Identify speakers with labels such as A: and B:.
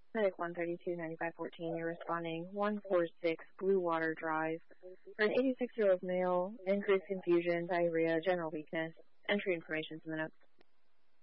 A: Medic 132-9514, you're responding 146 Blue Water Drive for an 86-year-old male, increased confusion, diarrhea, general weakness. Entry information in the notes.